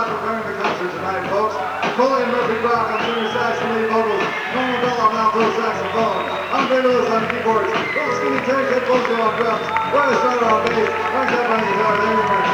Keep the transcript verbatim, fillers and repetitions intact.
live preparing the concert tonight, folks. Napoleon Murphy Brown on tenor sax and lead vocals. Norman Bell on alto saxophone. Andre Lewis on keyboards. Ross Skinny Tank, Ed Bolger on drums. Roy Estrada on bass. Mike Shepard on guitar. Thank you very much.